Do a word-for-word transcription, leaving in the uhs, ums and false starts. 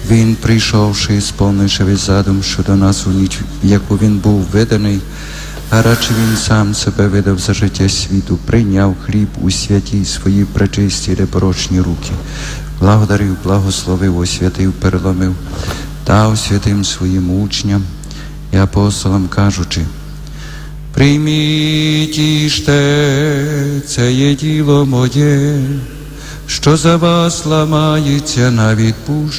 Він, прийшовши, сповнивши весь задум щодо нас у ніч, в яку він був виданий, а радше він сам себе видав за життя світу, прийняв хліб у святій свої пречисті непорочні руки, благодарив, благословив, освятив, переломив, дав святим своїм учням і апостолам, кажучи: прийміть, їжте, це є тіло моє, що за вас ламається на відпущення.